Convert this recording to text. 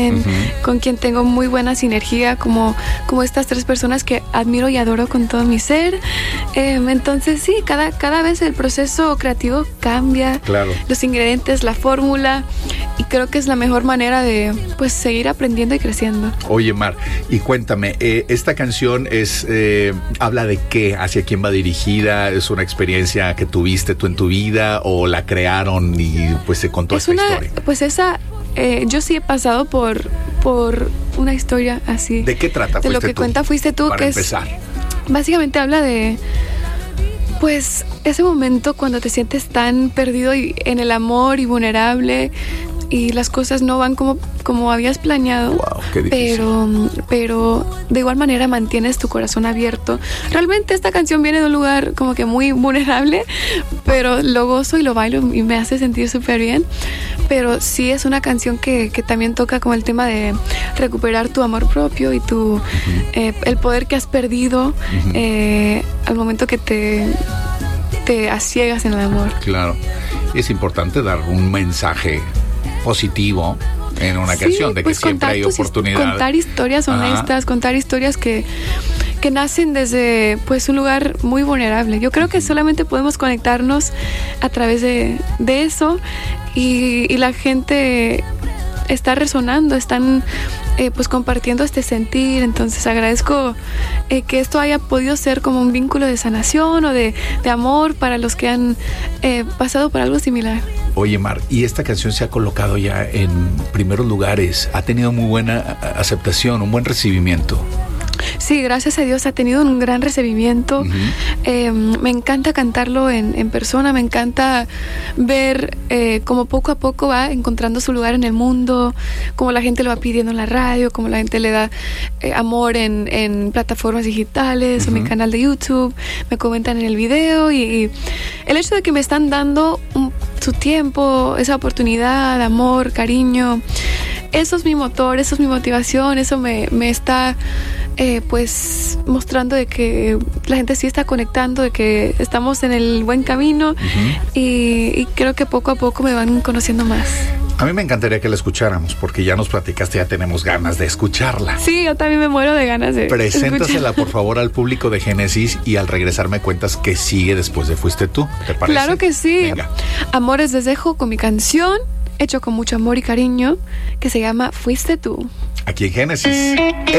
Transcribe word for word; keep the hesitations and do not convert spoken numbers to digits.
Uh-huh. con quien tengo muy buena sinergia, como, como estas tres personas que admiro y adoro con todo mi ser. Eh, entonces sí, cada, cada vez el proceso creativo cambia, claro. Los ingredientes, la fórmula, y creo que es la mejor manera de pues seguir aprendiendo y creciendo. Oye, Mar, y cuéntame, eh, esta canción es eh, habla de qué, hacia quién va dirigida, es una experiencia que tuviste tú en tu vida o la crearon y pues se contó es esta una, historia. Pues esa Eh, yo sí he pasado por, por una historia así. ¿De qué trata? De lo que tú? cuenta Fuiste Tú, Para que empezar. es básicamente habla de pues ese momento cuando te sientes tan perdido y, en el amor y vulnerable y las cosas no van como, como habías planeado. Wow, qué difícil. Pero, pero de igual manera mantienes tu corazón abierto. Realmente esta canción viene de un lugar como que muy vulnerable, pero lo gozo y lo bailo y me hace sentir súper bien. Pero sí es una canción que, que también toca como el tema de recuperar tu amor propio y tu uh-huh. eh, el poder que has perdido uh-huh. eh, al momento que te, te asiegas en el amor. Claro. Es importante dar un mensaje positivo en una sí, canción de que pues siempre hay oportunidad. Contar historias honestas, Ajá. contar historias que, que nacen desde pues un lugar muy vulnerable. Yo creo que solamente podemos conectarnos a través de, de eso y, y la gente está resonando, están eh, pues compartiendo este sentir. Entonces agradezco eh, que esto haya podido ser como un vínculo de sanación o de, de amor para los que han eh, pasado por algo similar. Oye, Mar, y esta canción se ha colocado ya en primeros lugares, ha tenido muy buena aceptación, un buen recibimiento. Sí, gracias a Dios ha tenido un gran recibimiento. Uh-huh. Eh, me encanta cantarlo en, en persona, me encanta ver eh, cómo poco a poco va encontrando su lugar en el mundo, cómo la gente lo va pidiendo en la radio, cómo la gente le da eh, amor en, en plataformas digitales uh-huh. o mi canal de YouTube, me comentan en el video y, y el hecho de que me están dando un, su tiempo, esa oportunidad, amor, cariño, eso es mi motor, eso es mi motivación, eso me, me está eh, pues mostrando de que la gente sí está conectando, de que estamos en el buen camino uh-huh. y, y creo que poco a poco me van conociendo más. A mí me encantaría que la escucháramos porque ya nos platicaste, ya tenemos ganas de escucharla. Sí, yo también me muero de ganas de Preséntasela escucharla. Por favor al público de Génesis y al regresar me cuentas qué sigue después de Fuiste Tú, ¿te parece? Claro que sí. Venga. Amores les dejo con mi canción hecho con mucho amor y cariño que se llama Fuiste Tú. Aquí en Génesis.